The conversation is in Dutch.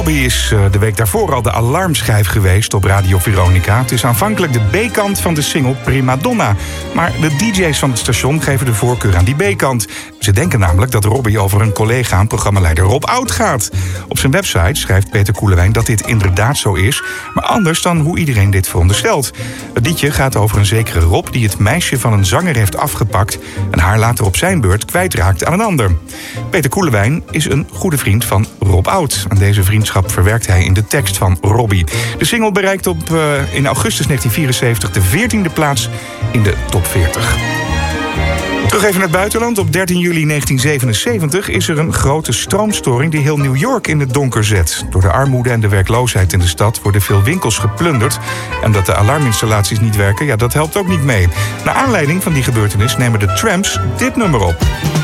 Robbie is de week daarvoor al de alarmschijf geweest op Radio Veronica. Het is aanvankelijk de B-kant van de single Prima Donna. Maar de DJ's van het station geven de voorkeur aan die B-kant. Ze denken namelijk dat Robbie over een collega aan programmaleider Rob Oud gaat. Op zijn website schrijft Peter Koelewijn dat dit inderdaad zo is, maar anders dan hoe iedereen dit veronderstelt. Het liedje gaat over een zekere Rob die het meisje van een zanger heeft afgepakt en haar later op zijn beurt kwijtraakt aan een ander. Peter Koelewijn is een goede vriend van Rob Oud. En deze vriendschap verwerkt hij in de tekst van Robbie. De single bereikt in augustus 1974 de 14e plaats in de top 40. Terug even naar het buitenland. Op 13 juli 1977 is er een grote stroomstoring die heel New York in het donker zet. Door de armoede en de werkloosheid in de stad worden veel winkels geplunderd. En dat de alarminstallaties niet werken, dat helpt ook niet mee. Naar aanleiding van die gebeurtenis nemen de Tramps dit nummer op.